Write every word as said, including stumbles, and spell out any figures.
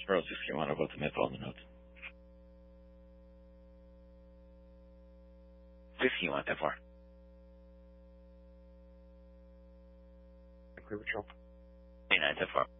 Earl sixty-one, about the info on the notes. sixty-one, ten four. Clear patrol. eight nine, ten four.